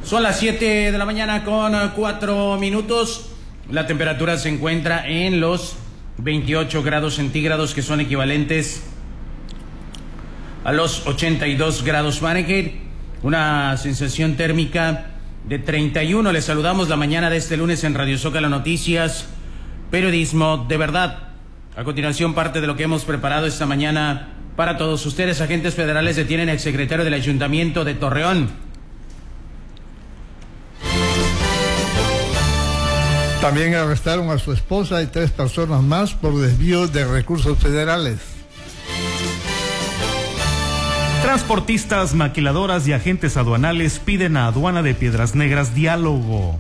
Son las 7 de la mañana con 4 minutos. La temperatura se encuentra en los 28 grados centígrados, que son equivalentes a los 82 grados Fahrenheit. Una sensación térmica de 31. Les saludamos la mañana de este lunes en Radio Zócalo Noticias, periodismo de verdad. A continuación, parte de lo que hemos preparado esta mañana para todos ustedes. Agentes federales detienen al secretario del Ayuntamiento de Torreón. También arrestaron a su esposa y 3 personas más por desvío de recursos federales. Transportistas, maquiladoras y agentes aduanales piden a Aduana de Piedras Negras diálogo.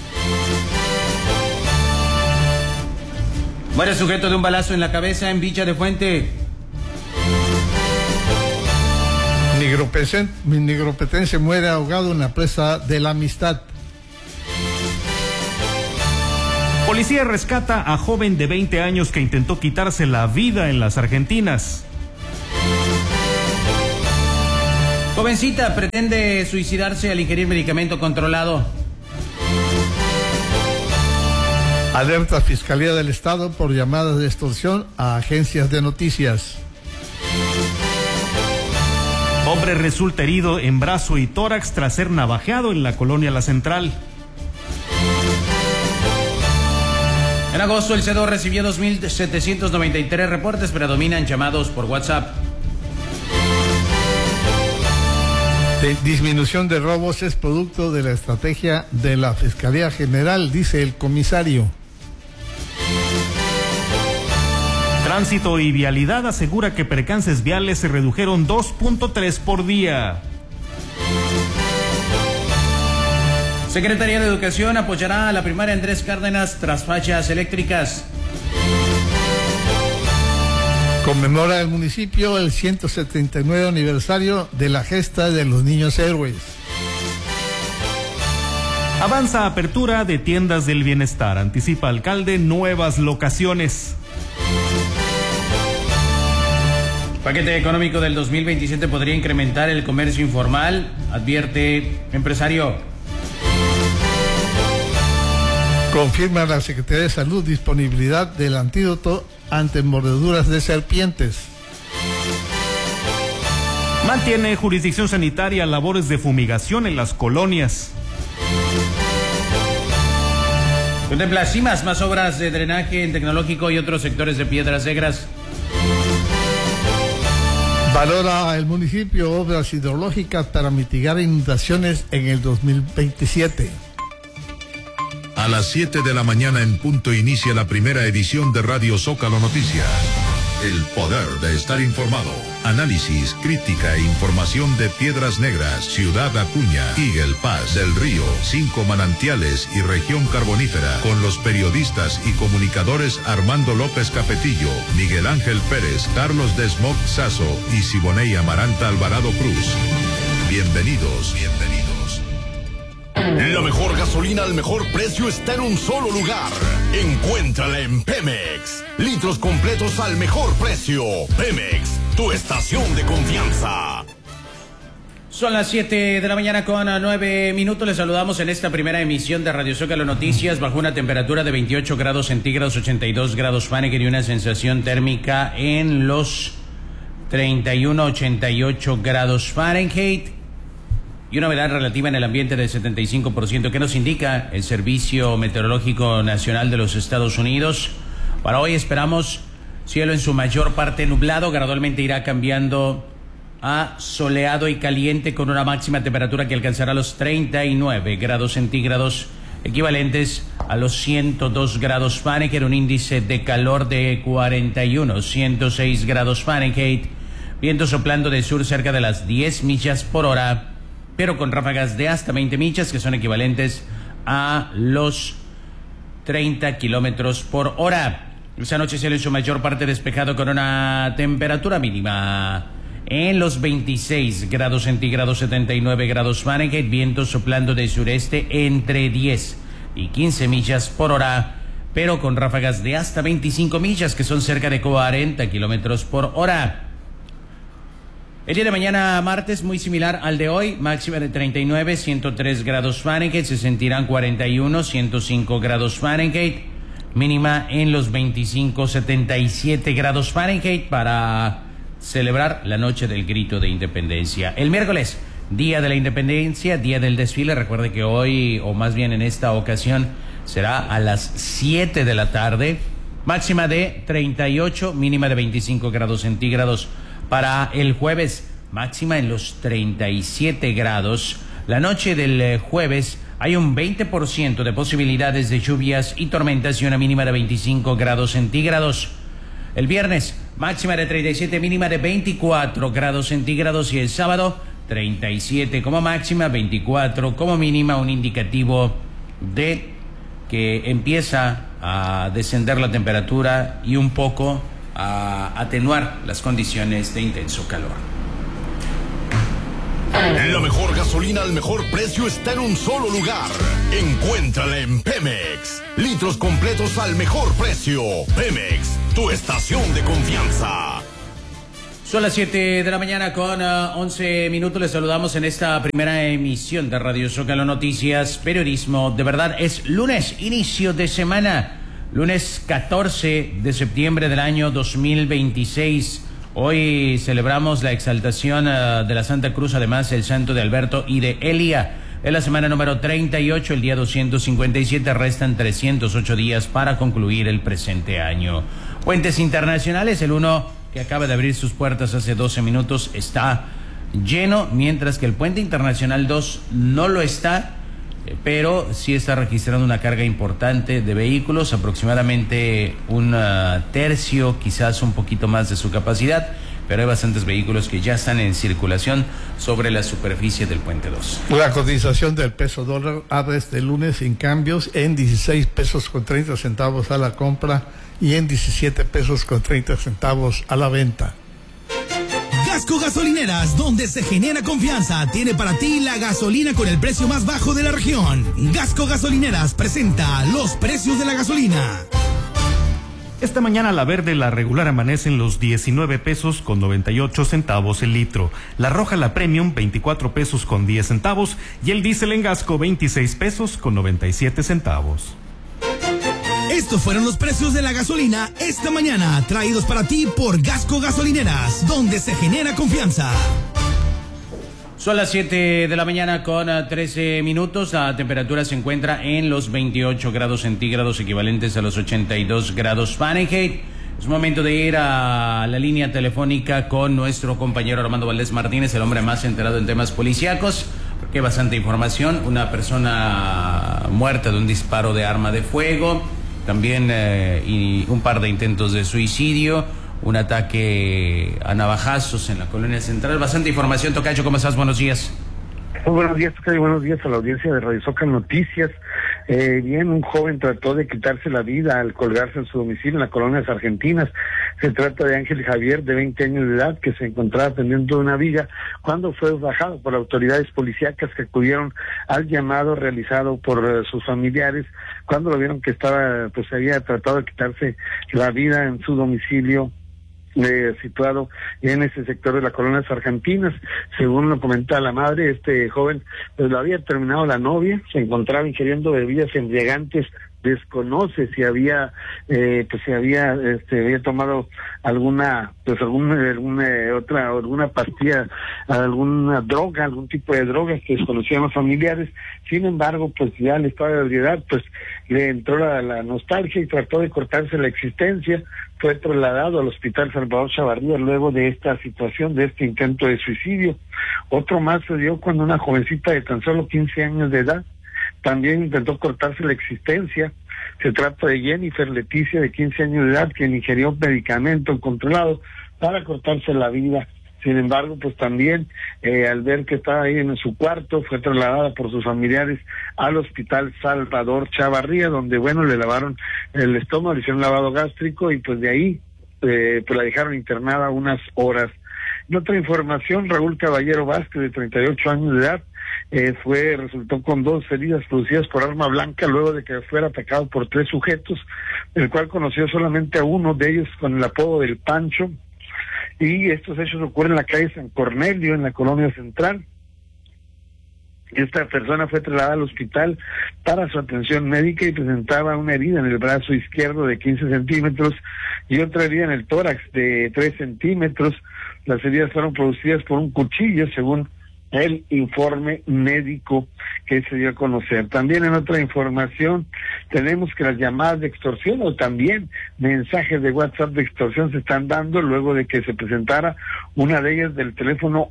Muere sujeto de un balazo en la cabeza en Villa de Fuente. Nigropetense muere ahogado en la presa de la Amistad. Policía rescata a joven de 20 años que intentó quitarse la vida en las Argentinas. Jovencita pretende suicidarse al ingerir medicamento controlado. Alerta Fiscalía del Estado por llamadas de extorsión a agencias de noticias. Hombre resulta herido en brazo y tórax tras ser navajeado en la colonia La Central. En agosto, el CEDO recibió 2.793 reportes, predominan llamados por WhatsApp. Disminución de robos es producto de la estrategia de la Fiscalía General, dice el comisario. Tránsito y Vialidad asegura que percances viales se redujeron 2.3 por día. Secretaría de Educación apoyará a la primaria Andrés Cárdenas tras fallas eléctricas. Conmemora el municipio el 179 aniversario de la gesta de los niños héroes. Avanza apertura de tiendas del bienestar. Anticipa alcalde nuevas locaciones. Paquete económico del 2027 podría incrementar el comercio informal, advierte empresario. Confirma la Secretaría de Salud disponibilidad del antídoto ante mordeduras de serpientes. Mantiene jurisdicción sanitaria labores de fumigación en las colonias. Contempla CIMAS más obras de drenaje en Tecnológico y otros sectores de Piedras Negras. Valora el municipio obras hidrológicas para mitigar inundaciones en el 2027. A las 7 de la mañana en punto inicia la primera edición de Radio Zócalo Noticias. El poder de estar informado. Análisis, crítica e información de Piedras Negras, Ciudad Acuña, Eagle Pass, Del Río, 5 Manantiales y Región Carbonífera, con los periodistas y comunicadores Armando López Capetillo, Miguel Ángel Pérez, Carlos Desmoc Sazo y Siboney Amaranta Alvarado Cruz. Bienvenidos. La mejor gasolina al mejor precio está en un solo lugar. Encuéntrala en Pemex. Litros completos al mejor precio. Pemex, tu estación de confianza. Son las 7 de la mañana con 9 minutos. Les saludamos en esta primera emisión de Radio Zócalo Noticias bajo una temperatura de 28 grados centígrados, 82 grados Fahrenheit y una sensación térmica en los 31, 88 grados Fahrenheit. Y una humedad relativa en el ambiente del 75%, que nos indica el Servicio Meteorológico Nacional de los Estados Unidos. Para hoy esperamos cielo en su mayor parte nublado, gradualmente irá cambiando a soleado y caliente con una máxima temperatura que alcanzará los 39 grados centígrados, equivalentes a los 102 grados Fahrenheit, un índice de calor de 41, 106 grados Fahrenheit, viento soplando del sur cerca de las 10 millas por hora, pero con ráfagas de hasta 20 millas, que son equivalentes a los 30 kilómetros por hora. Esta noche cielo en su mayor parte despejado con una temperatura mínima en los 26 grados centígrados, 79 grados Fahrenheit, viento soplando del sureste entre 10 y 15 millas por hora, pero con ráfagas de hasta 25 millas, que son cerca de 40 kilómetros por hora. El día de mañana, martes, muy similar al de hoy, máxima de 39, 103 grados Fahrenheit, se sentirán 41, 105 grados Fahrenheit, mínima en los 25, 77 grados Fahrenheit para celebrar la noche del grito de independencia. El miércoles, Día de la Independencia, día del desfile. Recuerde que hoy, o más bien en esta ocasión, será a las 7 de la tarde. Máxima de 38, mínima de 25 grados centígrados. Para el jueves, máxima en los 37 grados. La noche del jueves hay un 20% de posibilidades de lluvias y tormentas y una mínima de 25 grados centígrados. El viernes, máxima de 37, mínima de 24 grados centígrados. Y el sábado, 37 como máxima, 24 como mínima, un indicativo de que empieza a descender la temperatura y un poco a atenuar las condiciones de intenso calor. La mejor gasolina al mejor precio está en un solo lugar. Encuéntrala en Pemex. Litros completos al mejor precio. Pemex, tu estación de confianza. Son las 7 de la mañana con 11 minutos. Les saludamos en esta primera emisión de Radio Zócalo Noticias, periodismo de verdad. Es lunes, inicio de semana, lunes 14 de septiembre del año 2026. Hoy celebramos la exaltación de la Santa Cruz, además el santo de Alberto y de Elia. Es la semana número 38, el día 257, restan 308 días para concluir el presente año. Puentes internacionales, el uno que acaba de abrir sus puertas hace 12 minutos está lleno, mientras que el puente internacional 2 no lo está, pero sí está registrando una carga importante de vehículos, aproximadamente un tercio, quizás un poquito más de su capacidad, pero hay bastantes vehículos que ya están en circulación sobre la superficie del puente 2. La cotización del peso dólar abre este lunes sin cambios en 16 pesos con 30 centavos a la compra y en 17 pesos con 30 centavos a la venta. Gasco Gasolineras, donde se genera confianza, tiene para ti la gasolina con el precio más bajo de la región. Gasco Gasolineras presenta los precios de la gasolina. Esta mañana la verde, la regular, amanece en los 19 pesos con 98 centavos el litro. La roja, la premium, 24 pesos con 10 centavos. Y el diésel en Gasco, 26 pesos con 97 centavos. Estos fueron los precios de la gasolina esta mañana, traídos para ti por Gasco Gasolineras, donde se genera confianza. Son las 7 de la mañana con 13 minutos. La temperatura se encuentra en los 28 grados centígrados, equivalentes a los 82 grados Fahrenheit. Es momento de ir a la línea telefónica con nuestro compañero Armando Valdés Martínez, el hombre más enterado en temas policíacos, porque hay bastante información. Una persona muerta de un disparo de arma de fuego, también y un par de intentos de suicidio, un ataque a navajazos en la colonia central. Bastante información. Tocayo, ¿cómo estás? Buenos días. Muy buenos días, Tocayo. Buenos días a la audiencia de Radio Zócalo Noticias. Bien, un joven trató de quitarse la vida al colgarse en su domicilio en la colonia Las Argentinas. Se trata de Ángel Javier, de 20 años de edad, que se encontraba pendiente de una viga cuando fue bajado por autoridades policíacas que acudieron al llamado realizado por sus familiares cuando lo vieron que estaba, pues había tratado de quitarse la vida en su domicilio situado en ese sector de la colonia Las Argentinas. Según lo comenta la madre, este joven pues lo había terminado la novia, se encontraba ingiriendo bebidas embriagantes, desconoce si había había tomado alguna pastilla, alguna droga, algún tipo de droga que desconocían los familiares. Sin embargo, pues ya al estado de ebriedad pues le entró la nostalgia y trató de cortarse la existencia. Fue trasladado al Hospital Salvador Chavarría luego de esta situación, de este intento de suicidio. Otro más se dio cuando una jovencita de tan solo 15 años de edad también intentó cortarse la existencia. Se trata de Jennifer Leticia, de 15 años de edad, quien ingirió un medicamento controlado para cortarse la vida. Sin embargo, pues también al ver que estaba ahí en su cuarto, fue trasladada por sus familiares al Hospital Salvador Chavarría, donde le lavaron el estómago, le hicieron lavado gástrico y pues de ahí pues la dejaron internada unas horas. En otra información, Raúl Caballero Vázquez, de 38 años de edad, resultó con 2 heridas producidas por arma blanca luego de que fuera atacado por 3 sujetos, el cual conoció solamente a uno de ellos con el apodo del Pancho. y estos hechos ocurren en la calle San Cornelio, en la Colonia Central. Esta persona fue trasladada al hospital para su atención médica y presentaba una herida en el brazo izquierdo de 15 centímetros y otra herida en el tórax de 3 centímetros. Las heridas fueron producidas por un cuchillo, según el informe médico que se dio a conocer. También en otra información tenemos que las llamadas de extorsión o también mensajes de WhatsApp de extorsión se están dando luego de que se presentara una de ellas del teléfono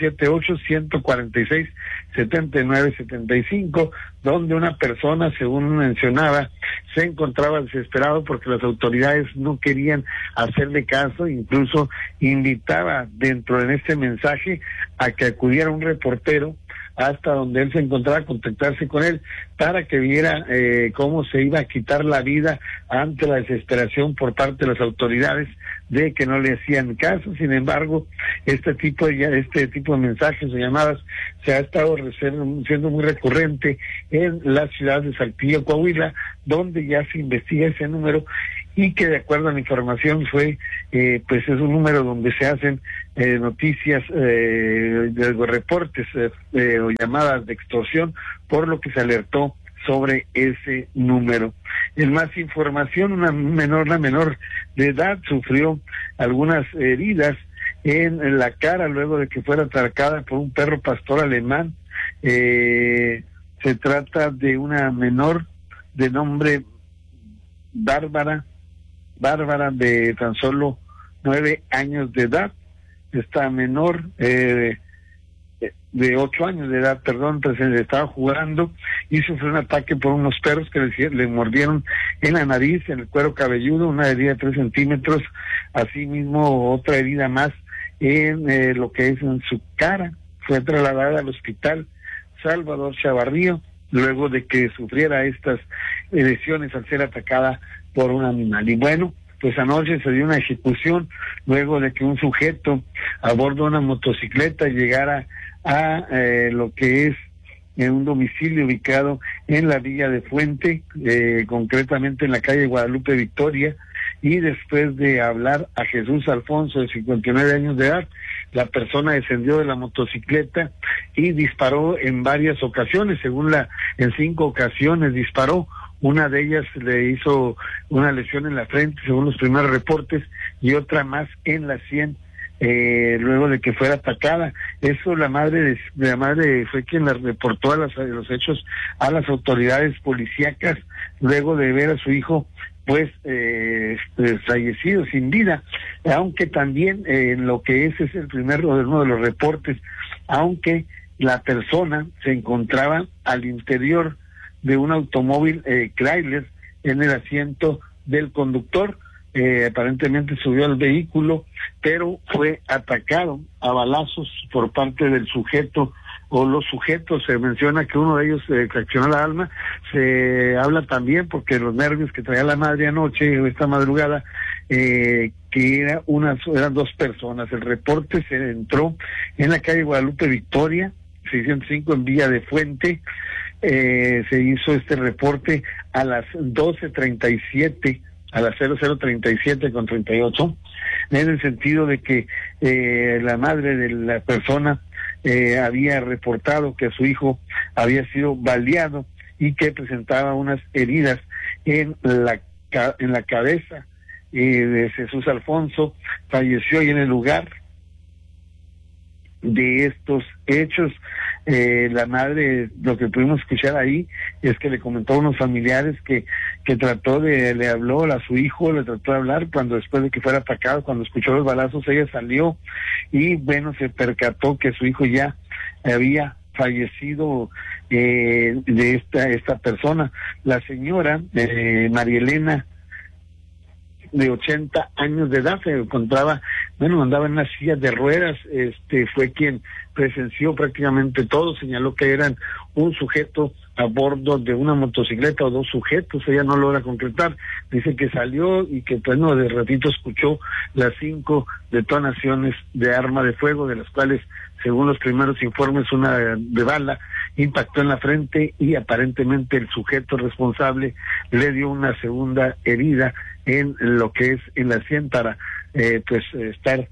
878-146-7975, donde una persona, según mencionaba, se encontraba desesperado porque las autoridades no querían hacerle caso, incluso invitaba dentro de este mensaje a que acudiera un reportero hasta donde él se encontraba, a contactarse con él para que viera cómo se iba a quitar la vida ante la desesperación por parte de las autoridades de que no le hacían caso. Sin embargo, este tipo de mensajes o llamadas se ha estado siendo muy recurrente en la ciudad de Saltillo, Coahuila, donde ya se investiga ese número y que de acuerdo a la información fue, pues es un número donde se hacen noticias, reportes o llamadas de extorsión, por lo que se alertó sobre ese número. En más información, una menor de edad sufrió algunas heridas en la cara luego de que fuera atacada por un perro pastor alemán. Se trata de una menor de nombre Bárbara de tan solo 9 años de edad. Esta menor de 8 años de edad, pues estaba jugando y sufrió un ataque por unos perros que le mordieron en la nariz, en el cuero cabelludo, una herida de 3 centímetros, asimismo otra herida más en lo que es en su cara. Fue trasladada al hospital Salvador Chavarrío luego de que sufriera estas lesiones al ser atacada por un animal. Y bueno, pues anoche se dio una ejecución luego de que un sujeto a bordo de una motocicleta llegara a lo que es un domicilio ubicado en la Villa de Fuente, concretamente en la calle Guadalupe Victoria, y después de hablar a Jesús Alfonso, de 59 años de edad, la persona descendió de la motocicleta y disparó en varias ocasiones, en 5 ocasiones disparó. Una de ellas le hizo una lesión en la frente, según los primeros reportes, y otra más en la sien, luego de que fuera atacada. Eso la madre fue quien la reportó los hechos a las autoridades policíacas, luego de ver a su hijo pues fallecido, sin vida, aunque también en lo que es el uno de los reportes, aunque la persona se encontraba al interior de un automóvil Chrysler en el asiento del conductor. Aparentemente subió al vehículo, pero fue atacado a balazos por parte del sujeto o los sujetos. Se menciona que uno de ellos fraccionó la alma. Se habla también, porque los nervios que traía la madre anoche o esta madrugada, que eran 2 personas. El reporte se entró en la calle Guadalupe Victoria, 605 en Villa de Fuente. Se hizo este reporte a las 12:37, a las 00:37:38, en el sentido de que la madre de la persona había reportado que su hijo había sido baleado y que presentaba unas heridas en la cabeza. De Jesús Alfonso falleció ahí en el lugar de estos hechos. La madre, lo que pudimos escuchar ahí es que le comentó a unos familiares que le habló a su hijo, le trató de hablar cuando después de que fuera atacado, cuando escuchó los balazos, ella salió y bueno, se percató que su hijo ya había fallecido de esta persona. La señora María Elena, de 80 años de edad, se encontraba, andaba en una silla de ruedas. Fue quien presenció prácticamente todo. Señaló que eran un sujeto a bordo de una motocicleta o 2 sujetos, ella no logra concretar. Dice que salió y que de ratito escuchó las 5 detonaciones de arma de fuego, de las cuales, según los primeros informes, una de bala impactó en la frente y aparentemente el sujeto responsable le dio una segunda herida en lo que es en la sien para estar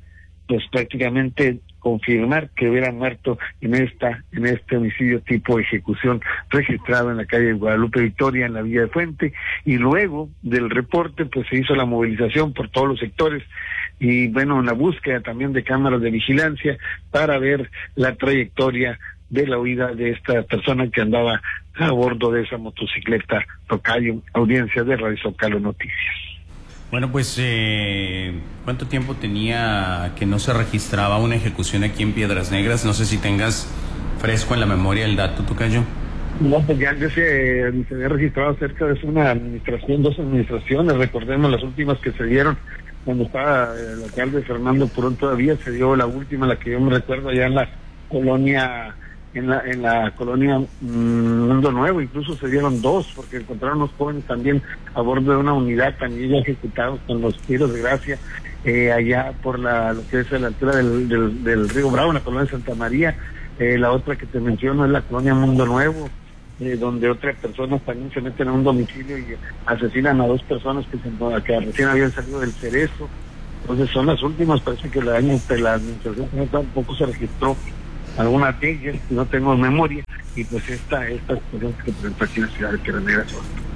pues prácticamente confirmar que hubiera muerto en este homicidio tipo ejecución registrado en la calle Guadalupe Victoria, en la Villa de Fuente, y luego del reporte pues se hizo la movilización por todos los sectores y bueno, una búsqueda también de cámaras de vigilancia para ver la trayectoria de la huida de esta persona que andaba a bordo de esa motocicleta. Tocayo, audiencia de Radio Zócalo Noticias. Bueno, pues, ¿cuánto tiempo tenía que no se registraba una ejecución aquí en Piedras Negras? No sé si tengas fresco en la memoria el dato, Tocayo. No, pues ya se había registrado cerca de una administración, 2 administraciones, recordemos las últimas que se dieron cuando estaba el alcalde Fernando Purón, todavía se dio la última, la que yo me recuerdo allá en la colonia, en la colonia Mundo Nuevo, incluso se dieron 2, porque encontraron unos jóvenes también a bordo de una unidad, también ya ejecutados con los tiros de gracia, allá por lo que es a la altura del Río Bravo, en la colonia Santa María. La otra que te menciono es la colonia Mundo Nuevo, donde otras personas también se meten a un domicilio y asesinan a 2 personas que recién habían salido del Cerezo. Entonces son las últimas, parece que la administración tampoco se registró alguna de ellas, no tengo memoria, y pues esta experiencia que presentó aquí en la ciudad de Piedras Negras.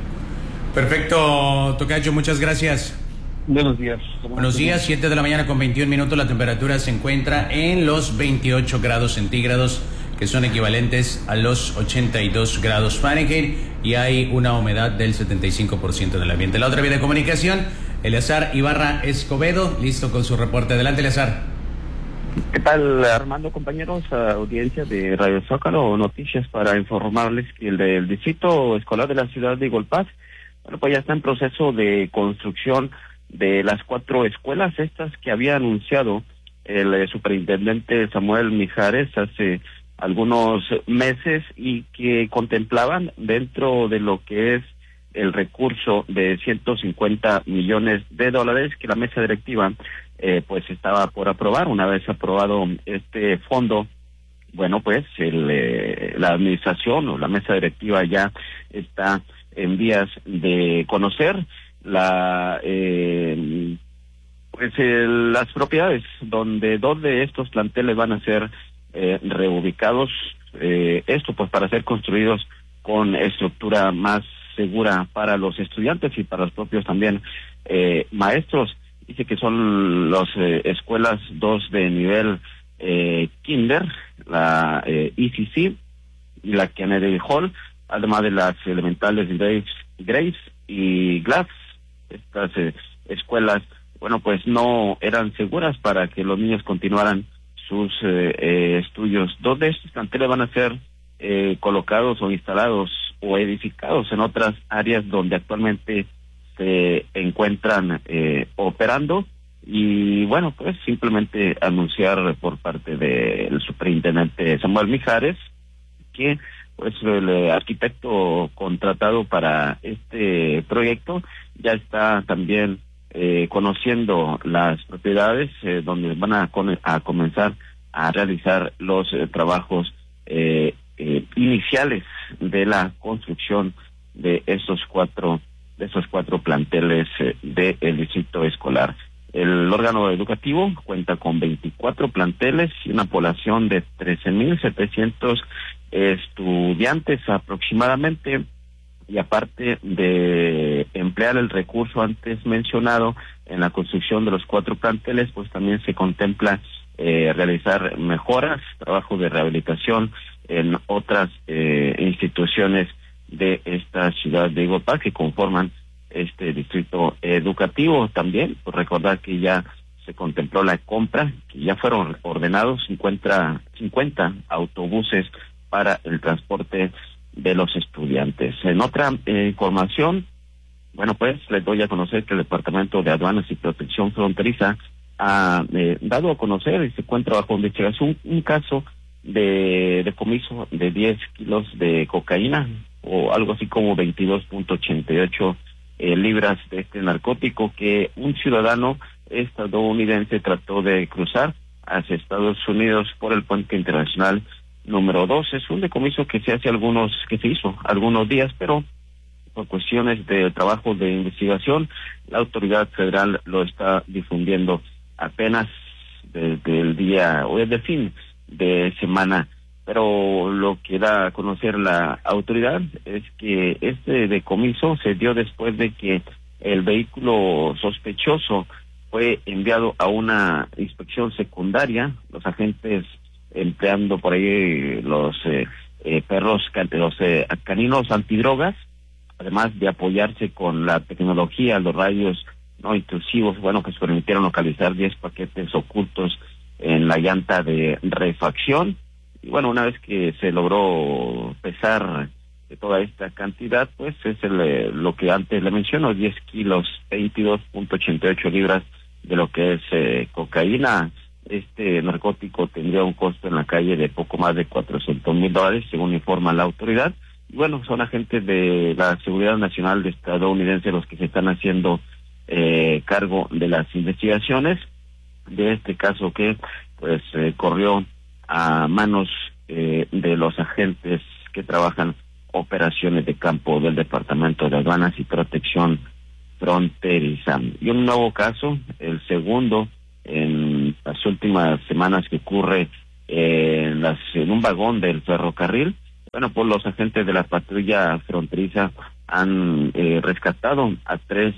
Perfecto, Tocayo, muchas gracias. Buenos días. Buenos días, 7 de la mañana con 21 minutos, la temperatura se encuentra en los 28 grados centígrados, que son equivalentes a los 82 grados Fahrenheit, y hay una humedad del 75% del ambiente. La otra vía de comunicación, Eleazar Ibarra Escobedo, listo con su reporte. Adelante, Eleazar. ¿Qué tal, Armando, compañeros? Audiencia de Radio Zócalo Noticias para informarles que el Distrito Escolar de la ciudad de Golpaz, bueno, pues ya está en proceso de construcción de las 4 escuelas, estas que había anunciado el superintendente Samuel Mijares hace algunos meses y que contemplaban dentro de lo que es el recurso de $150 millones que la mesa directiva pues estaba por aprobar. Una vez aprobado este fondo, bueno, pues la administración o la mesa directiva ya está en vías de conocer las propiedades donde 2 de estos planteles van a ser reubicados, esto pues para ser construidos con estructura más segura para los estudiantes y para los propios también maestros. Dice que son las escuelas 2 de nivel kinder, la ECC y la Kennedy Hall, además de las elementales Grace y Glass. Estas escuelas, bueno, pues no eran seguras para que los niños continuaran sus estudios. 2 de estos planteles van a ser colocados o instalados o edificados en otras áreas donde actualmente se encuentran operando, y bueno, pues simplemente anunciar por parte del superintendente Samuel Mijares que pues el arquitecto contratado para este proyecto ya está también conociendo las propiedades donde van a comenzar a realizar los trabajos iniciales de la construcción de esos cuatro planteles del distrito escolar. El órgano educativo cuenta con 24 planteles y una población de 13,700 estudiantes aproximadamente, y aparte de emplear el recurso antes mencionado en la construcción de los 4 planteles, pues también se contempla realizar mejoras, trabajo de rehabilitación en otras instituciones de esta ciudad de Golpaz que conforman este distrito educativo. También pues recordar que ya se contempló la compra, que ya fueron ordenados 50 autobuses para el transporte de los estudiantes. En otra información, bueno, pues les doy a conocer que el Departamento de Aduanas y Protección Fronteriza ha dado a conocer y se encuentra bajo investigación un caso de decomiso de 10 kilos de cocaína, o algo así como 22.88 libras de este narcótico que un ciudadano estadounidense trató de cruzar hacia Estados Unidos por el puente internacional número 2. Es un decomiso que se hizo algunos días, pero por cuestiones de trabajo de investigación, la autoridad federal lo está difundiendo. Apenas desde el día o desde el fin de semana. Pero lo que da a conocer la autoridad es que este decomiso se dio después de que el vehículo sospechoso fue enviado a una inspección secundaria, los agentes empleando por ahí los perros, los caninos antidrogas, además de apoyarse con la tecnología, los rayos no intrusivos, que se permitieron localizar 10 paquetes ocultos en la llanta de refacción. Y una vez que se logró pesar toda esta cantidad, pues es lo que antes le menciono, 10 kilos, 22.88 libras de lo que es cocaína. Este narcótico tendría un costo en la calle de poco más de $400,000, según informa la autoridad. Y son agentes de la Seguridad Nacional estadounidense los que se están haciendo cargo de las investigaciones de este caso que corrió a manos de los agentes que trabajan operaciones de campo del Departamento de Aduanas y Protección Fronteriza. Y un nuevo caso, el segundo en las últimas semanas, que ocurre en un vagón del ferrocarril. Pues los agentes de la patrulla fronteriza han rescatado a 3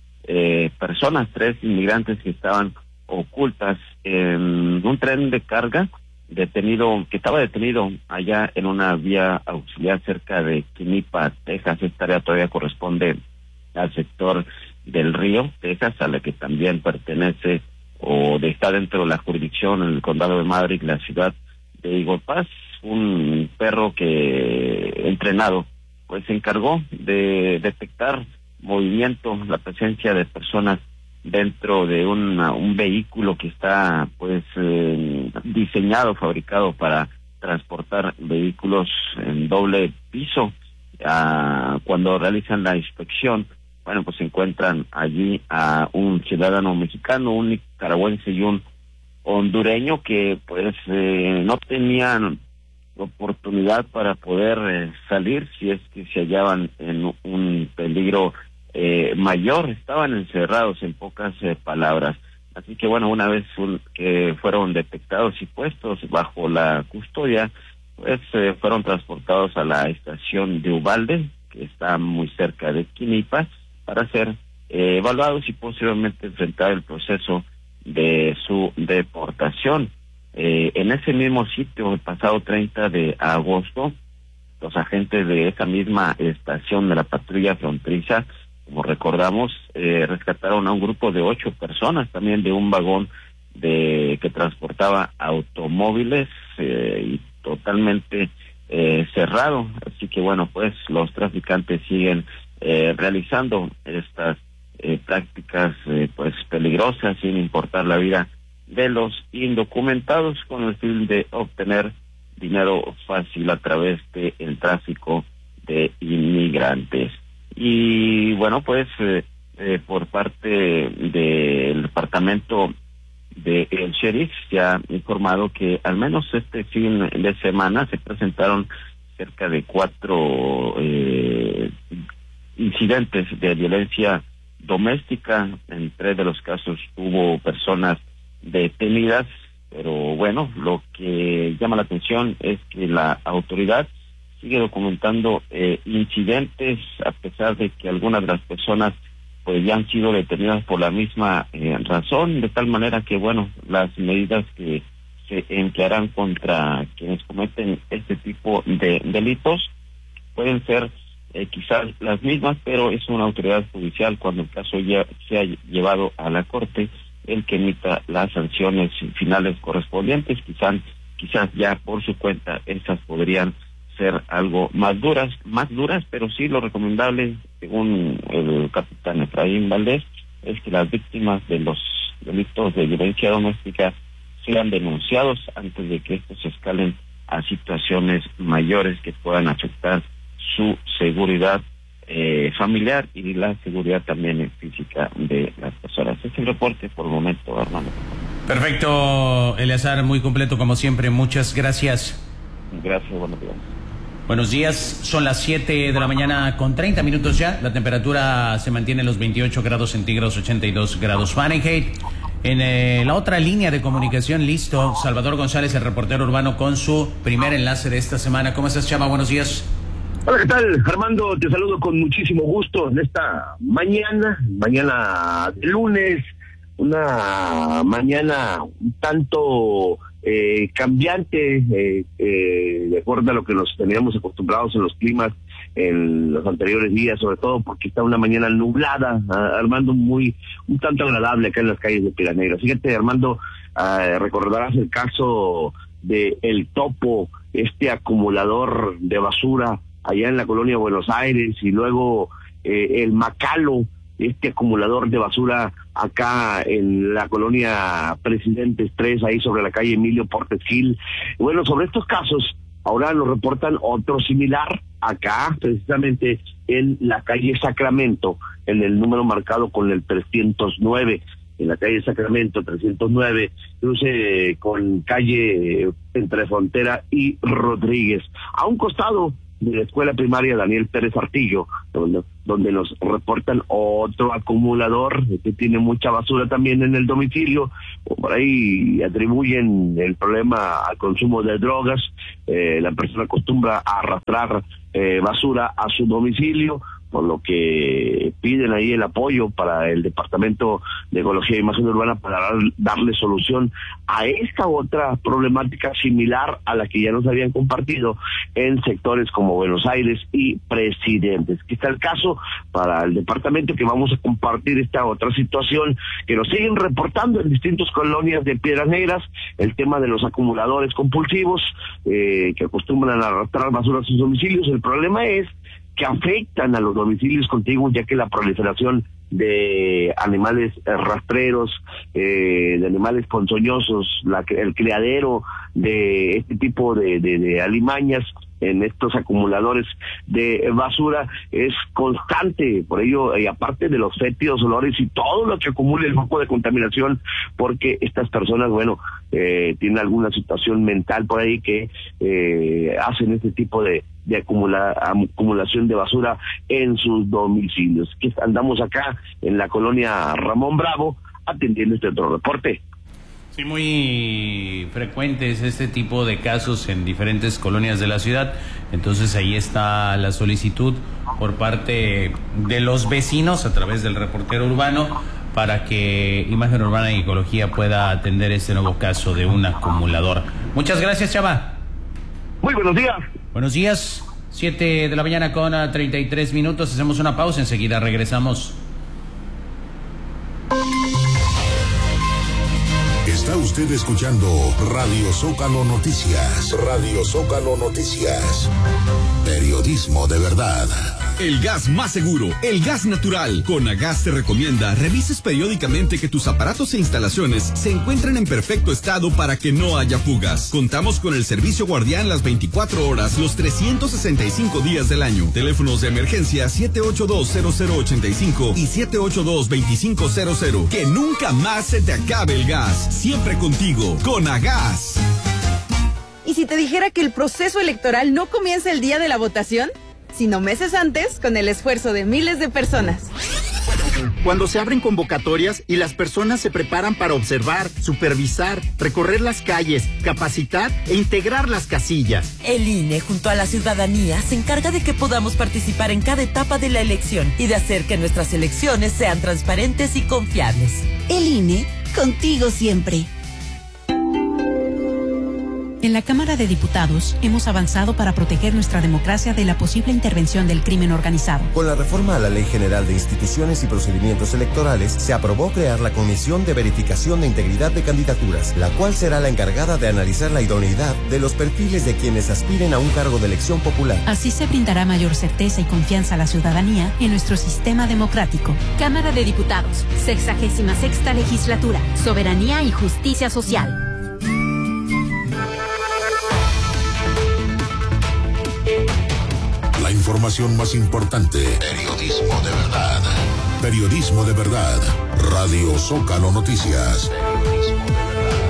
personas, 3 inmigrantes que estaban ocultas en un tren de carga que estaba detenido allá en una vía auxiliar cerca de Quinipa, Texas. Esta área todavía corresponde al sector del Río, Texas, a la que también pertenece está dentro de la jurisdicción en el condado de Maverick, la ciudad de Eagle Pass. Un perro entrenado se encargó de detectar movimiento, la presencia de personas dentro de un vehículo que está diseñado, fabricado para transportar vehículos en doble piso. Cuando realizan la inspección, se encuentran allí a un ciudadano mexicano, un nicaragüense y un hondureño que no tenían oportunidad para poder salir si es que se hallaban en un peligro mayor, estaban encerrados, en pocas palabras. Así que una vez que fueron detectados y puestos bajo la custodia, fueron transportados a la estación de Uvalde, que está muy cerca de Quinipa, para ser evaluados y posteriormente enfrentar el proceso de su deportación. En ese mismo sitio, el pasado 30 de agosto, los agentes de esa misma estación de la patrulla fronteriza, como recordamos, rescataron a un grupo de 8 personas, también de un vagón que transportaba automóviles y totalmente cerrado. Así que los traficantes siguen realizando estas prácticas peligrosas, sin importar la vida de los indocumentados, con el fin de obtener dinero fácil a través del tráfico de inmigrantes. Y por parte del departamento del sheriff se ha informado que al menos este fin de semana se presentaron cerca de 4 incidentes de violencia doméstica. En 3 de los casos hubo personas detenidas, pero lo que llama la atención es que la autoridad sigue documentando incidentes, a pesar de que algunas de las personas ya han sido detenidas por la misma razón, de tal manera que las medidas que se emplearán contra quienes cometen este tipo de delitos pueden ser quizás las mismas, pero es una autoridad judicial, cuando el caso ya sea llevado a la corte, el que emita las sanciones finales correspondientes. Quizás ya por su cuenta esas podrían ser algo más duras, pero sí lo recomendable, según el capitán Efraín Valdés, es que las víctimas de los delitos de violencia doméstica sean denunciados antes de que estos escalen a situaciones mayores que puedan afectar su seguridad familiar y la seguridad también física de las personas. Este es el reporte por el momento, Armando. Perfecto, Eleazar, muy completo como siempre. Muchas gracias. Gracias, buenos días. Buenos días, son las 7 de la mañana con 30 minutos ya. La temperatura se mantiene en los 28 grados centígrados, 82 grados Fahrenheit. En la otra línea de comunicación, listo, Salvador González, el reportero urbano, con su primer enlace de esta semana. ¿Cómo estás, Chava? Buenos días. Hola, ¿qué tal, Armando? Te saludo con muchísimo gusto en esta mañana de lunes, una mañana un tanto cambiante, de acuerdo a lo que nos teníamos acostumbrados en los climas en los anteriores días, sobre todo porque está una mañana nublada, Armando, un tanto agradable acá en las calles de Piedras Negras. Fíjate, Armando, recordarás el caso de El Topo, este acumulador de basura allá en la colonia Buenos Aires, y luego el Macalo, este acumulador de basura acá en la colonia Presidentes 3, ahí sobre la calle Emilio Portes Gil. Bueno, sobre estos casos, ahora nos reportan otro similar acá, precisamente en la calle Sacramento, en el número marcado con el 309, en la calle Sacramento 309, cruce con calle entre Frontera y Rodríguez, a un costado de la escuela primaria Daniel Pérez Artillo, donde nos reportan otro acumulador que tiene mucha basura también en el domicilio. Por ahí atribuyen el problema al consumo de drogas. La persona acostumbra a arrastrar basura a su domicilio, por lo que piden ahí el apoyo para el Departamento de Ecología e Imagen Urbana para darle solución a esta otra problemática similar a la que ya nos habían compartido en sectores como Buenos Aires y Presidentes. Aquí está el caso para el departamento, que vamos a compartir esta otra situación que nos siguen reportando en distintas colonias de Piedras Negras, el tema de los acumuladores compulsivos que acostumbran a arrastrar basura a sus domicilios. El problema es que afectan a los domicilios contiguos, ya que la proliferación de animales rastreros, de animales ponzoñosos, el criadero de este tipo de alimañas en estos acumuladores de basura es constante. Por ello, y aparte de los fétidos olores y todo lo que acumula el foco de contaminación, porque estas personas, bueno, tienen alguna situación mental por ahí que hacen este tipo de acumulación de basura en sus domicilios. Que andamos acá en la colonia Ramón Bravo atendiendo este otro reporte. Sí, muy frecuentes este tipo de casos en diferentes colonias de la ciudad. Entonces ahí está la solicitud por parte de los vecinos a través del reportero urbano para que Imagen Urbana y Ecología pueda atender este nuevo caso de un acumulador. Muchas gracias, Chava. Muy buenos días. Buenos días. 7 de la mañana con 33 minutos. Hacemos una pausa, enseguida regresamos. Está usted escuchando Radio Zócalo Noticias. Radio Zócalo Noticias. Periodismo de verdad. El gas más seguro, el gas natural. Conagas te recomienda revises periódicamente que tus aparatos e instalaciones se encuentren en perfecto estado para que no haya fugas. Contamos con el servicio guardián las 24 horas, los 365 días del año. Teléfonos de emergencia 782-0085 y 782-2500. Que nunca más se te acabe el gas. Siempre contigo, Conagas. ¿Y si te dijera que el proceso electoral no comienza el día de la votación, sino meses antes, con el esfuerzo de miles de personas? Cuando se abren convocatorias y las personas se preparan para observar, supervisar, recorrer las calles, capacitar e integrar las casillas. El INE, junto a la ciudadanía, se encarga de que podamos participar en cada etapa de la elección y de hacer que nuestras elecciones sean transparentes y confiables. El INE, contigo siempre. En la Cámara de Diputados hemos avanzado para proteger nuestra democracia de la posible intervención del crimen organizado. Con la reforma a la Ley General de Instituciones y Procedimientos Electorales, se aprobó crear la Comisión de Verificación de Integridad de Candidaturas, la cual será la encargada de analizar la idoneidad de los perfiles de quienes aspiren a un cargo de elección popular. Así se brindará mayor certeza y confianza a la ciudadanía en nuestro sistema democrático. Cámara de Diputados, 66ª Legislatura, Soberanía y Justicia Social. La información más importante. Periodismo de verdad. Periodismo de verdad. Radio Zócalo Noticias. Periodismo de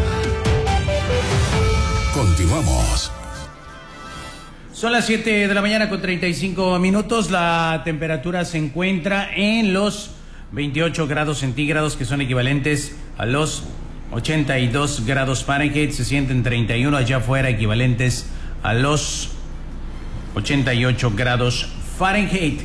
verdad. Continuamos. Son las 7 de la mañana con 35 minutos. La temperatura se encuentra en los 28 grados centígrados, que son equivalentes a los 82 grados Fahrenheit, se sienten 31 allá afuera, equivalentes a los 88 grados Fahrenheit.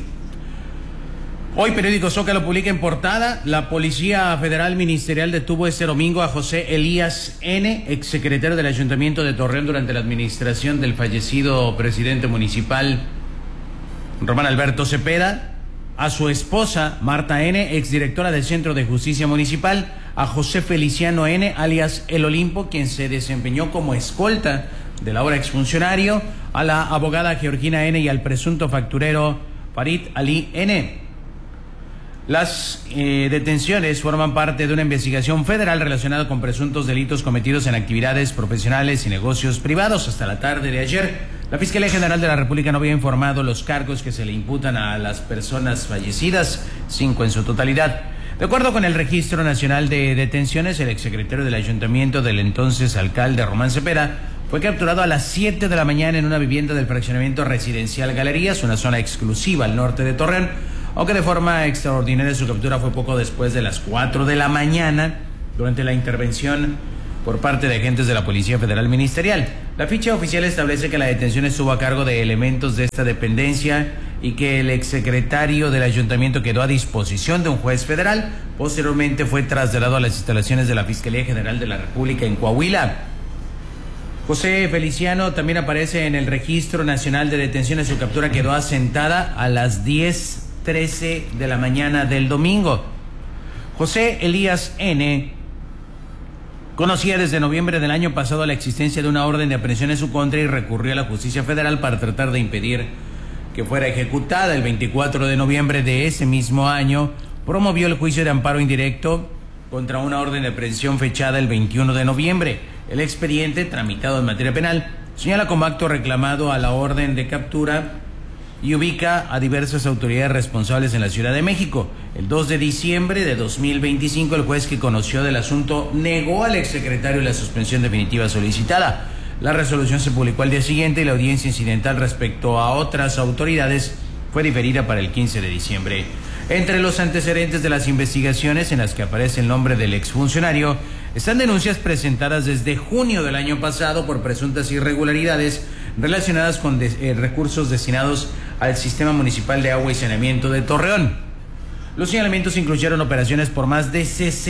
Hoy periódico Zócalo publica en portada: la Policía Federal Ministerial detuvo este domingo a José Elías N., exsecretario del Ayuntamiento de Torreón durante la administración del fallecido presidente municipal Román Alberto Cepeda, a su esposa Marta N., exdirectora del Centro de Justicia Municipal, a José Feliciano N., alias El Olimpo, quien se desempeñó como escolta del ahora exfuncionario, a la abogada Georgina N. y al presunto facturero Farid Ali N. Las detenciones forman parte de una investigación federal relacionada con presuntos delitos cometidos en actividades profesionales y negocios privados. Hasta la tarde de ayer, la Fiscalía General de la República no había informado los cargos que se le imputan a las personas fallecidas, 5 en su totalidad. De acuerdo con el Registro Nacional de Detenciones, el exsecretario del Ayuntamiento del entonces alcalde Román Cepeda fue capturado a las 7 de la mañana en una vivienda del fraccionamiento residencial Galerías, una zona exclusiva al norte de Torreón, aunque de forma extraordinaria su captura fue poco después de las 4 de la mañana, durante la intervención por parte de agentes de la Policía Federal Ministerial. La ficha oficial establece que la detención estuvo a cargo de elementos de esta dependencia y que el exsecretario del ayuntamiento quedó a disposición de un juez federal. Posteriormente fue trasladado a las instalaciones de la Fiscalía General de la República en Coahuila. José Feliciano también aparece en el Registro Nacional de Detenciones. Su captura quedó asentada a las 10:13 de la mañana del domingo. José Elías N. conocía desde noviembre del año pasado la existencia de una orden de aprehensión en su contra y recurrió a la justicia federal para tratar de impedir que fuera ejecutada. El 24 de noviembre de ese mismo año promovió el juicio de amparo indirecto contra una orden de aprehensión fechada el 21 de noviembre. El expediente, tramitado en materia penal, señala como acto reclamado a la orden de captura y ubica a diversas autoridades responsables en la Ciudad de México. El 2 de diciembre de 2025, el juez que conoció del asunto negó al exsecretario la suspensión definitiva solicitada. La resolución se publicó al día siguiente y la audiencia incidental respecto a otras autoridades fue diferida para el 15 de diciembre. Entre los antecedentes de las investigaciones en las que aparece el nombre del exfuncionario están denuncias presentadas desde junio del año pasado por presuntas irregularidades relacionadas con recursos destinados al Sistema Municipal de Agua y Saneamiento de Torreón. Los señalamientos incluyeron operaciones por más de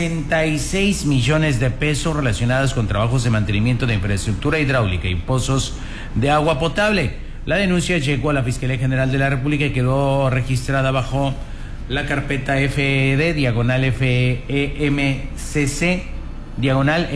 66 millones de pesos relacionadas con trabajos de mantenimiento de infraestructura hidráulica y pozos de agua potable. La denuncia llegó a la Fiscalía General de la República y quedó registrada bajo la carpeta FED, diagonal FEMCC, diagonal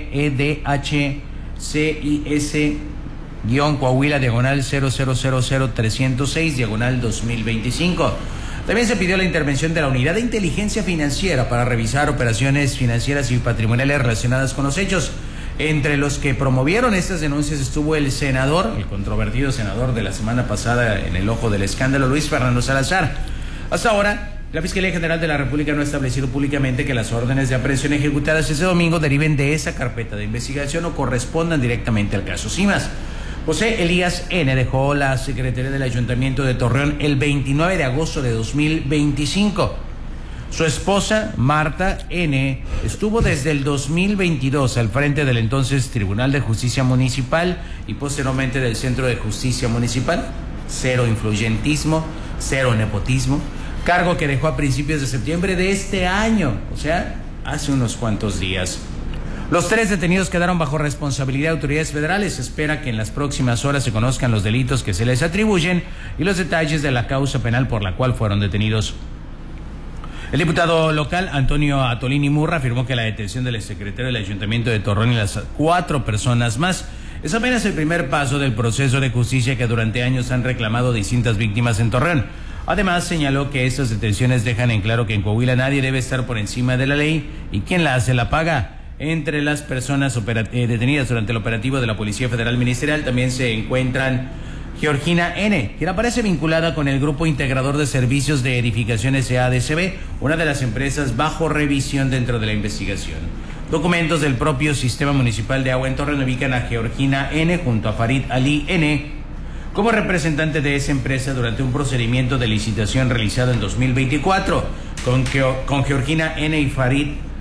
FEDHCIS, guión Coahuila, diagonal 0000306, diagonal 2025. También se pidió la intervención de la Unidad de Inteligencia Financiera para revisar operaciones financieras y patrimoniales relacionadas con los hechos. Entre los que promovieron estas denuncias estuvo el senador, el controvertido senador de la semana pasada en el ojo del escándalo, Luis Fernando Salazar. Hasta ahora, la Fiscalía General de la República no ha establecido públicamente que las órdenes de aprehensión ejecutadas ese domingo deriven de esa carpeta de investigación o correspondan directamente al caso Simas. José Elías N. dejó la Secretaría del Ayuntamiento de Torreón el 29 de agosto de 2025. Su esposa, Marta N., estuvo desde el 2022 al frente del entonces Tribunal de Justicia Municipal y posteriormente del Centro de Justicia Municipal. Cero influyentismo, cero nepotismo, cargo que dejó a principios de septiembre de este año, o sea, hace unos cuantos días. Los 3 detenidos quedaron bajo responsabilidad de autoridades federales. Se espera que en las próximas horas se conozcan los delitos que se les atribuyen y los detalles de la causa penal por la cual fueron detenidos. El diputado local, Antonio Atolini Murra, afirmó que la detención del exsecretario del Ayuntamiento de Torreón y las 4 personas más es apenas el primer paso del proceso de justicia que durante años han reclamado distintas víctimas en Torreón. Además, señaló que estas detenciones dejan en claro que en Coahuila nadie debe estar por encima de la ley y quien la hace la paga. Entre las personas detenidas durante el operativo de la Policía Federal Ministerial también se encuentran Georgina N., quien aparece vinculada con el Grupo Integrador de Servicios de Edificaciones SADCB, una de las empresas bajo revisión dentro de la investigación. Documentos del propio Sistema Municipal de Agua en Torreón ubican a Georgina N. junto a Farid Ali N. como representante de esa empresa durante un procedimiento de licitación realizado en 2024. Con Georgina N. y Farid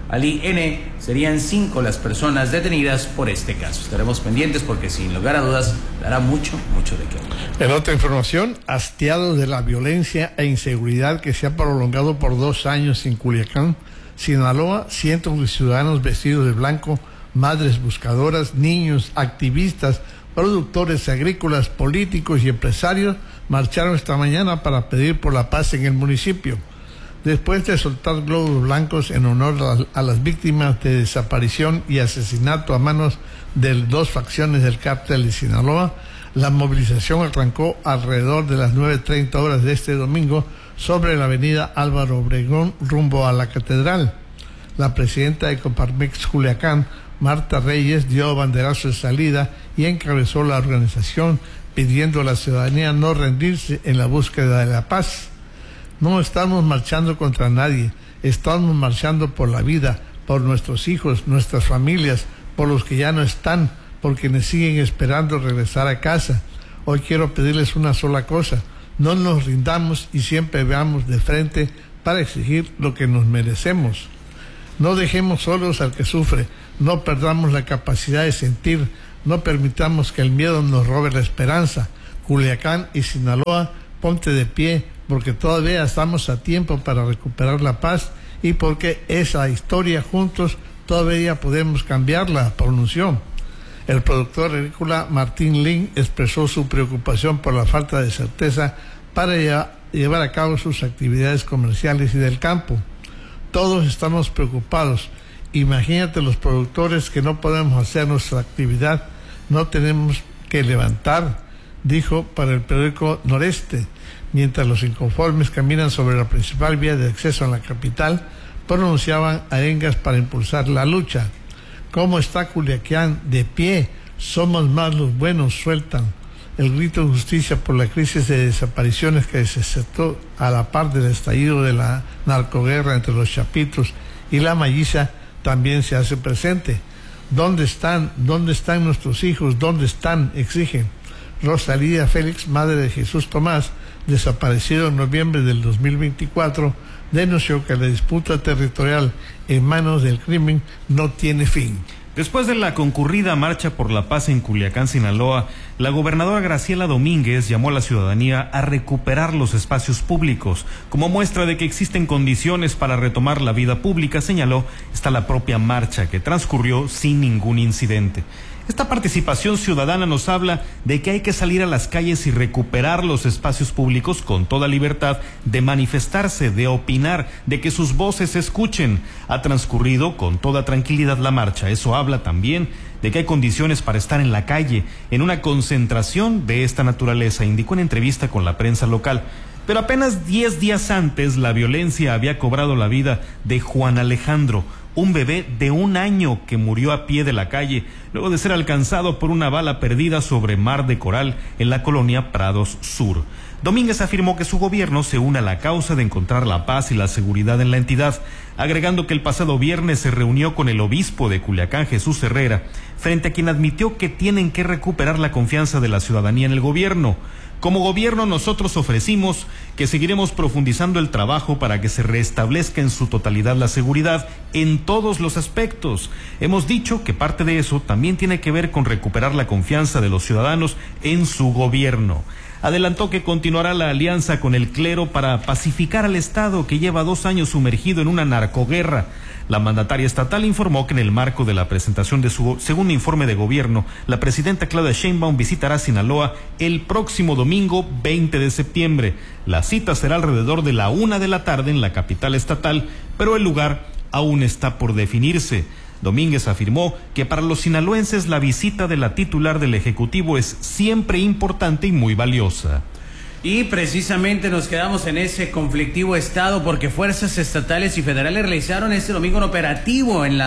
Ali N. Serían 5 las personas detenidas por este caso. Estaremos pendientes porque sin lugar a dudas dará mucho de qué hablar. En otra información, hastiados de la violencia e inseguridad que se ha prolongado por 2 años en Culiacán, Sinaloa, cientos de ciudadanos vestidos de blanco, madres buscadoras, niños, activistas, productores agrícolas, políticos y empresarios marcharon esta mañana para pedir por la paz en el municipio. Después de soltar globos blancos en honor a las víctimas de desaparición y asesinato a manos de 2 facciones del cártel de Sinaloa, la movilización arrancó alrededor de las 9:30 horas de este domingo sobre la avenida Álvaro Obregón rumbo a la catedral. La presidenta de Coparmex Culiacán, Marta Reyes, dio banderazo de salida y encabezó la organización pidiendo a la ciudadanía no rendirse en la búsqueda de la paz. No estamos marchando contra nadie, estamos marchando por la vida, por nuestros hijos, nuestras familias, por los que ya no están, por quienes siguen esperando regresar a casa. Hoy quiero pedirles una sola cosa: no nos rindamos y siempre veamos de frente para exigir lo que nos merecemos. No dejemos solos al que sufre, no perdamos la capacidad de sentir, no permitamos que el miedo nos robe la esperanza. Culiacán y Sinaloa, ponte de pie, porque todavía estamos a tiempo para recuperar la paz y porque esa historia juntos todavía podemos cambiarla, pronunció. El productor agrícola Martín Lin expresó su preocupación por la falta de certeza para llevar a cabo sus actividades comerciales y del campo. Todos estamos preocupados. Imagínate los productores que no podemos hacer nuestra actividad, no tenemos que levantar, dijo para el periódico Noreste, mientras los inconformes caminan sobre la principal vía de acceso a la capital, pronunciaban arengas para impulsar la lucha. ¿Cómo está Culiacán? De pie, somos más los buenos, sueltan. El grito de justicia por la crisis de desapariciones que se desató a la par del estallido de la narcoguerra entre los Chapitos y la Malliza también se hace presente. ¿Dónde están? ¿Dónde están nuestros hijos? ¿Dónde están? Exigen. Rosalía Félix, madre de Jesús Tomás, desaparecido en noviembre del 2024, denunció que la disputa territorial en manos del crimen no tiene fin. Después de la concurrida marcha por la paz en Culiacán, Sinaloa, la gobernadora Graciela Domínguez llamó a la ciudadanía a recuperar los espacios públicos. Como muestra de que existen condiciones para retomar la vida pública, señaló, está la propia marcha que transcurrió sin ningún incidente. Esta participación ciudadana nos habla de que hay que salir a las calles y recuperar los espacios públicos con toda libertad de manifestarse, de opinar, de que sus voces se escuchen. Ha transcurrido con toda tranquilidad la marcha. Eso habla también de que hay condiciones para estar en la calle, en una concentración de esta naturaleza, indicó en entrevista con la prensa local. Pero apenas 10 días antes, la violencia había cobrado la vida de Juan Alejandro, un bebé de 1 año que murió a pie de la calle luego de ser alcanzado por una bala perdida sobre Mar de Coral en la colonia Prados Sur. Domínguez afirmó que su gobierno se une a la causa de encontrar la paz y la seguridad en la entidad, agregando que el pasado viernes se reunió con el obispo de Culiacán, Jesús Herrera, frente a quien admitió que tienen que recuperar la confianza de la ciudadanía en el gobierno. Como gobierno nosotros ofrecimos que seguiremos profundizando el trabajo para que se restablezca en su totalidad la seguridad en todos los aspectos. Hemos dicho que parte de eso también tiene que ver con recuperar la confianza de los ciudadanos en su gobierno. Adelantó que continuará la alianza con el clero para pacificar al Estado que lleva 2 años sumergido en una narcoguerra. La mandataria estatal informó que en el marco de la presentación de su segundo informe de gobierno, la presidenta Claudia Sheinbaum visitará Sinaloa el próximo domingo 20 de septiembre. La cita será alrededor de la 1 de la tarde en la capital estatal, pero el lugar aún está por definirse. Domínguez afirmó que para los sinaloenses la visita de la titular del Ejecutivo es siempre importante y muy valiosa. Y precisamente nos quedamos en ese conflictivo estado porque fuerzas estatales y federales realizaron este domingo un operativo en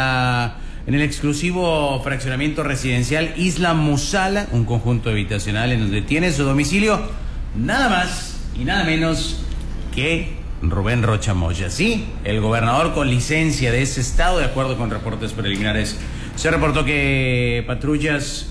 el exclusivo fraccionamiento residencial Isla Musala, un conjunto habitacional en donde tiene su domicilio nada más y nada menos que Rubén Rocha Moya, sí, el gobernador con licencia de ese estado. De acuerdo con reportes preliminares, se reportó que patrullas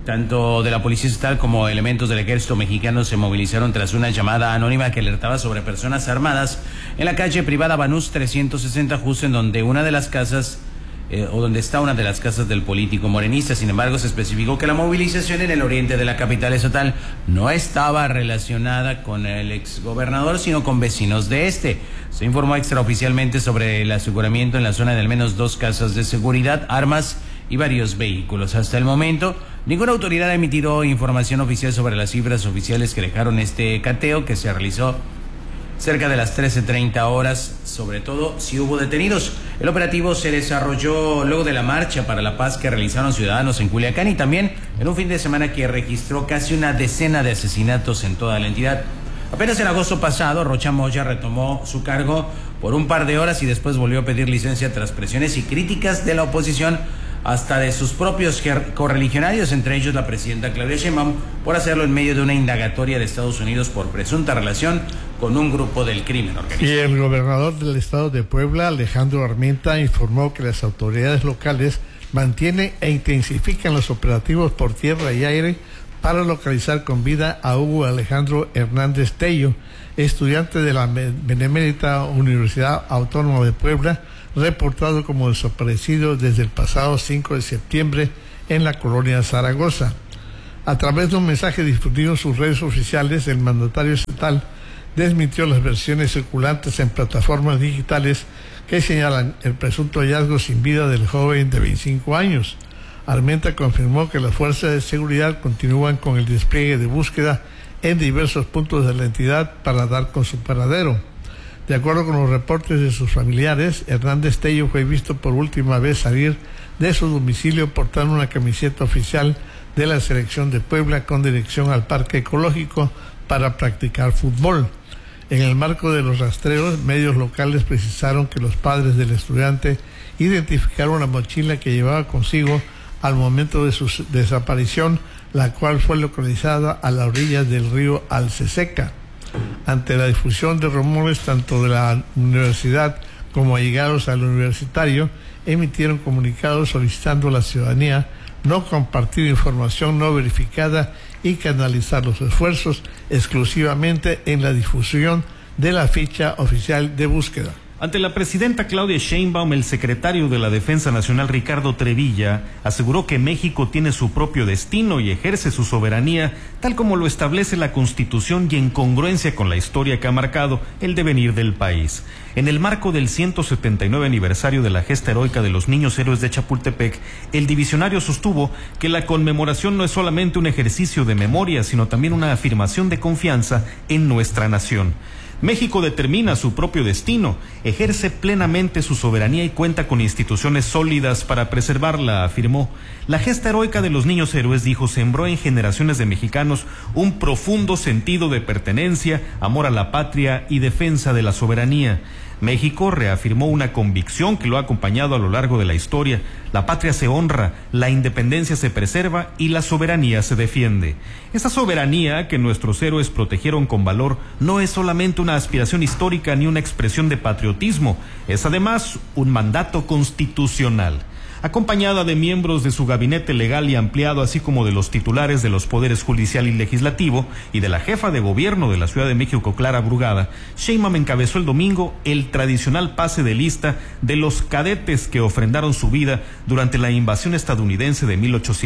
Tanto de la Policía Estatal como elementos del Ejército Mexicano se movilizaron tras una llamada anónima que alertaba sobre personas armadas en la calle privada Banús 360, justo en donde una de las casas donde está una de las casas del político morenista. Sin embargo, se especificó que la movilización en el oriente de la capital estatal no estaba relacionada con el exgobernador, sino con vecinos de este. Se informó extraoficialmente sobre el aseguramiento en la zona de al menos 2 casas de seguridad, armas y varios vehículos. Hasta el momento, ninguna autoridad ha emitido información oficial sobre las cifras oficiales que dejaron este cateo que se realizó cerca de las 13:30 horas, sobre todo si hubo detenidos. El operativo se desarrolló luego de la marcha para la paz que realizaron ciudadanos en Culiacán y también en un fin de semana que registró casi una decena de asesinatos en toda la entidad. Apenas en agosto pasado, Rocha Moya retomó su cargo por un par de horas y después volvió a pedir licencia tras presiones y críticas de la oposición, hasta de sus propios correligionarios, entre ellos la presidenta Claudia Sheinbaum, por hacerlo en medio de una indagatoria de Estados Unidos por presunta relación con un grupo del crimen organizado. Y el gobernador del estado de Puebla, Alejandro Armenta, informó que las autoridades locales mantienen e intensifican los operativos por tierra y aire para localizar con vida a Hugo Alejandro Hernández Tello, estudiante de la Benemérita Universidad Autónoma de Puebla, reportado como desaparecido desde el pasado 5 de septiembre en la colonia Zaragoza. A través de un mensaje difundido en sus redes oficiales, el mandatario estatal desmintió las versiones circulantes en plataformas digitales que señalan el presunto hallazgo sin vida del joven de 25 años. Armenta confirmó que las fuerzas de seguridad continúan con el despliegue de búsqueda en diversos puntos de la entidad para dar con su paradero. De acuerdo con los reportes de sus familiares, Hernández Tello fue visto por última vez salir de su domicilio portando una camiseta oficial de la selección de Puebla con dirección al parque ecológico para practicar fútbol. En el marco de los rastreos, medios locales precisaron que los padres del estudiante identificaron la mochila que llevaba consigo al momento de su desaparición, la cual fue localizada a la orilla del río Alceseca. Ante la difusión de rumores tanto de la universidad como allegados al universitario, emitieron comunicados solicitando a la ciudadanía no compartir información no verificada y canalizar los esfuerzos exclusivamente en la difusión de la ficha oficial de búsqueda. Ante la presidenta Claudia Sheinbaum, el secretario de la Defensa Nacional Ricardo Trevilla aseguró que México tiene su propio destino y ejerce su soberanía tal como lo establece la Constitución y en congruencia con la historia que ha marcado el devenir del país. En el marco del 179 aniversario de la gesta heroica de los niños héroes de Chapultepec, el divisionario sostuvo que la conmemoración no es solamente un ejercicio de memoria, sino también una afirmación de confianza en nuestra nación. México determina su propio destino, ejerce plenamente su soberanía y cuenta con instituciones sólidas para preservarla, afirmó. La gesta heroica de los niños héroes, dijo, sembró en generaciones de mexicanos un profundo sentido de pertenencia, amor a la patria y defensa de la soberanía. México reafirmó una convicción que lo ha acompañado a lo largo de la historia. La patria se honra, la independencia se preserva y la soberanía se defiende. Esa soberanía que nuestros héroes protegieron con valor no es solamente una aspiración histórica ni una expresión de patriotismo, es además un mandato constitucional. Acompañada de miembros de su gabinete legal y ampliado, así como de los titulares de los poderes judicial y legislativo y de la jefa de gobierno de la Ciudad de México, Clara Brugada, Sheinbaum encabezó el domingo el tradicional pase de lista de los cadetes que ofrendaron su vida durante la invasión estadounidense de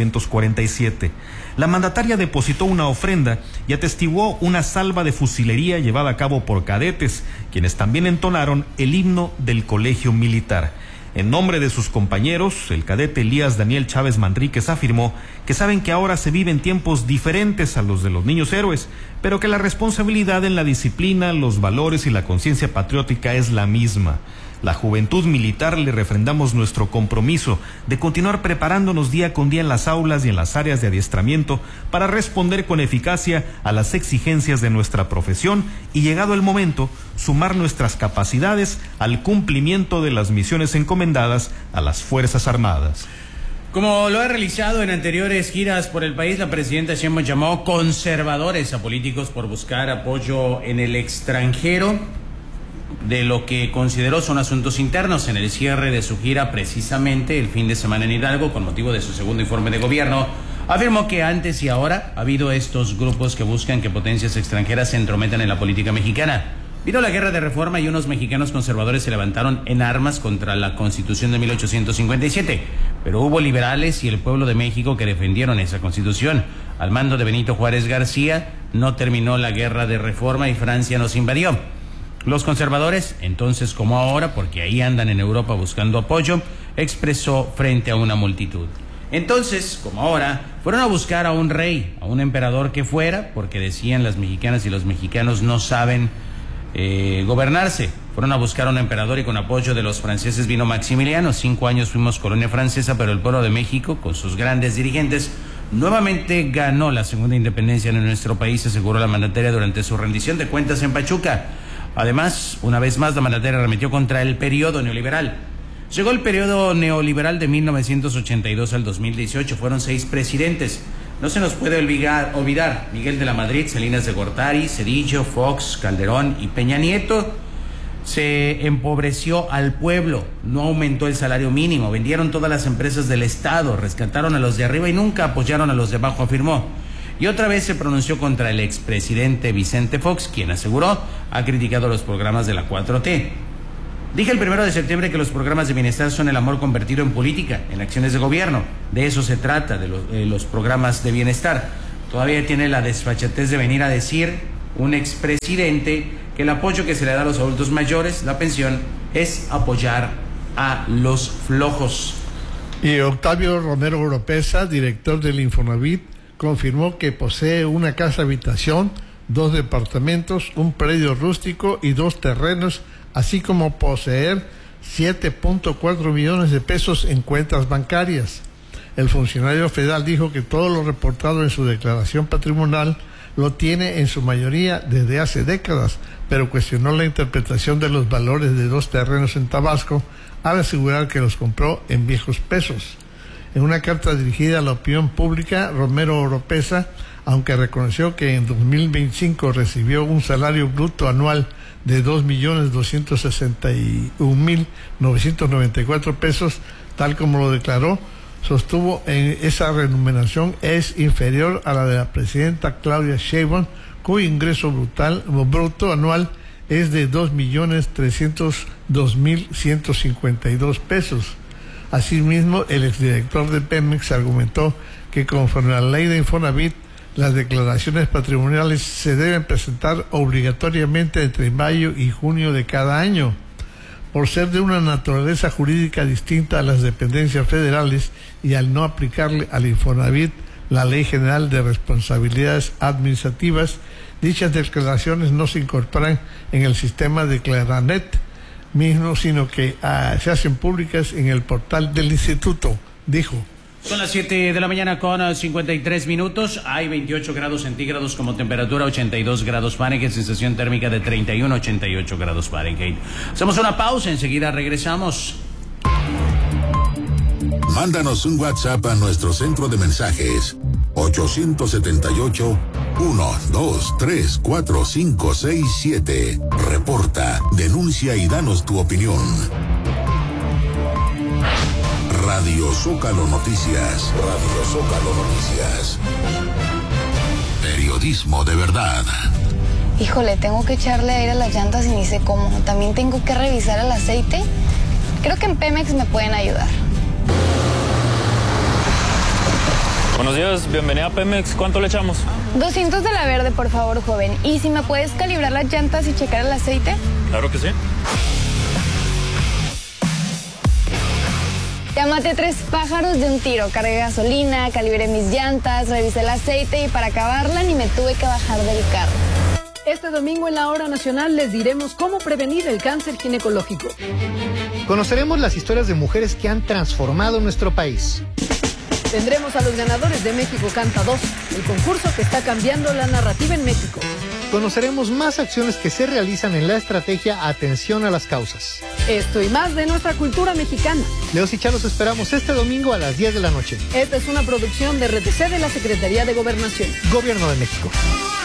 1847. La mandataria depositó una ofrenda y atestiguó una salva de fusilería llevada a cabo por cadetes, quienes también entonaron el himno del Colegio Militar. En nombre de sus compañeros, el cadete Elías Daniel Chávez Manríquez afirmó que saben que ahora se viven tiempos diferentes a los de los niños héroes, pero que la responsabilidad en la disciplina, los valores y la conciencia patriótica es la misma. La juventud militar le refrendamos nuestro compromiso de continuar preparándonos día con día en las aulas y en las áreas de adiestramiento para responder con eficacia a las exigencias de nuestra profesión y, llegado el momento, sumar nuestras capacidades al cumplimiento de las misiones encomendadas a las Fuerzas Armadas. Como lo ha realizado en anteriores giras por el país, la presidenta Sheinbaum llamó conservadores a políticos por buscar apoyo en el extranjero de lo que consideró son asuntos internos en el cierre de su gira precisamente el fin de semana en Hidalgo con motivo de su segundo informe de gobierno. Afirmó que antes y ahora ha habido estos grupos que buscan que potencias extranjeras se entrometan en la política mexicana. Vino la guerra de reforma y unos mexicanos conservadores se levantaron en armas contra la Constitución de 1857, pero hubo liberales y el pueblo de México que defendieron esa Constitución. Al mando de Benito Juárez García no terminó la guerra de reforma y Francia nos invadió. Los conservadores, entonces como ahora, porque ahí andan en Europa buscando apoyo, expresó frente a una multitud. Entonces, como ahora, fueron a buscar a un rey, a un emperador que fuera, porque decían las mexicanas y los mexicanos no saben gobernarse. Fueron a buscar a un emperador y con apoyo de los franceses vino Maximiliano. 5 años fuimos colonia francesa, pero el pueblo de México, con sus grandes dirigentes, nuevamente ganó la segunda independencia en nuestro país, aseguró la mandataria durante su rendición de cuentas en Pachuca. Además, una vez más, la mandataria arremetió contra el periodo neoliberal. Llegó el periodo neoliberal de 1982 al 2018. Fueron 6 presidentes. No se nos puede olvidar Miguel de la Madrid, Salinas de Gortari, Zedillo, Fox, Calderón y Peña Nieto. Se empobreció al pueblo, no aumentó el salario mínimo, vendieron todas las empresas del Estado, rescataron a los de arriba y nunca apoyaron a los de abajo, afirmó. Y otra vez se pronunció contra el expresidente Vicente Fox, quien aseguró ha criticado los programas de la 4T. Dije el 1 de septiembre que los programas de bienestar son el amor convertido en política, en acciones de gobierno. De eso se trata, de los programas de bienestar. Todavía tiene la desfachatez de venir a decir un expresidente que el apoyo que se le da a los adultos mayores, la pensión, es apoyar a los flojos. Y Octavio Romero Oropesa, director del Infonavit, confirmó que posee una casa habitación, 2 departamentos, un predio rústico y 2 terrenos, así como poseer 7.4 millones de pesos en cuentas bancarias. El funcionario federal dijo que todo lo reportado en su declaración patrimonial lo tiene en su mayoría desde hace décadas, pero cuestionó la interpretación de los valores de 2 terrenos en Tabasco al asegurar que los compró en viejos pesos. En una carta dirigida a la opinión pública, Romero Oropesa, aunque reconoció que en 2025 recibió un salario bruto anual de 2.261.994 pesos, tal como lo declaró, sostuvo en esa remuneración es inferior a la de la presidenta Claudia Sheinbaum, cuyo ingreso bruto anual es de 2.302.152 pesos. Asimismo, el exdirector de Pemex argumentó que conforme a la ley de Infonavit, las declaraciones patrimoniales se deben presentar obligatoriamente entre mayo y junio de cada año. Por ser de una naturaleza jurídica distinta a las dependencias federales y al no aplicarle al Infonavit la Ley General de Responsabilidades Administrativas, dichas declaraciones no se incorporan en el sistema de Declaranet mismo, sino que se hacen públicas en el portal del instituto, dijo. Son las 7 de la mañana con 53 minutos. Hay 28 grados centígrados como temperatura, 82 grados Fahrenheit, sensación térmica de 31, 88 grados Fahrenheit. Hacemos una pausa, enseguida regresamos. Mándanos un WhatsApp a nuestro centro de mensajes 878-123-4567. Reporta, denuncia y danos tu opinión. Radio Zócalo Noticias. Radio Zócalo Noticias. Periodismo de verdad. Híjole, tengo que echarle aire a las llantas y ni sé cómo. También tengo que revisar el aceite. Creo que en Pemex me pueden ayudar. Buenos días, bienvenida a Pemex. ¿Cuánto le echamos? 200 de la verde, por favor, joven. ¿Y si me puedes calibrar las llantas y checar el aceite? Claro que sí. Ya maté 3 pájaros de un tiro. Cargué gasolina, calibré mis llantas, revisé el aceite y para acabarla ni me tuve que bajar del carro. Este domingo en la Hora Nacional les diremos cómo prevenir el cáncer ginecológico. Conoceremos las historias de mujeres que han transformado nuestro país. Tendremos a los ganadores de México Canta 2, el concurso que está cambiando la narrativa en México. Conoceremos más acciones que se realizan en la estrategia Atención a las Causas. Esto y más de nuestra cultura mexicana. Leos y Chá los esperamos este domingo a las 10 de la noche. Esta es una producción de RTC de la Secretaría de Gobernación. Gobierno de México.